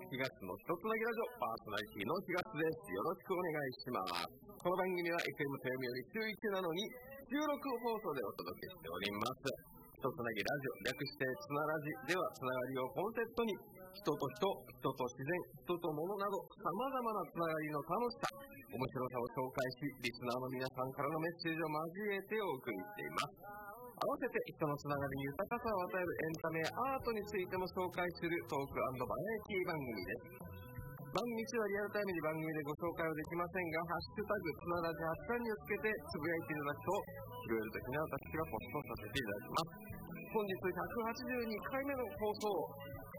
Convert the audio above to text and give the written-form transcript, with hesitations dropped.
4月のひとつなぎラジオパーソナリティの4月です。よろしくお願いします。この番組は FM 富山より週1なのに収録放送でお届けしております。ひとつなぎラジオ、略してつなラジでは、つながりをコンセプトに人と人、人と自然、人と物など様々なつながりの楽しさ、面白さを紹介し、リスナーの皆さんからのメッセージを交えてお送りしています。合わせて人のつながりに豊かさを与えるエンタメやアートについても紹介するトーク&バラエティ番組です。番組中はリアルタイムに番組でご紹介はできませんが、ハッシュタグつなラジ8にをつけてつぶやいていただくと、拾えるときに私がポストさせていただきます。本日182回目の放送、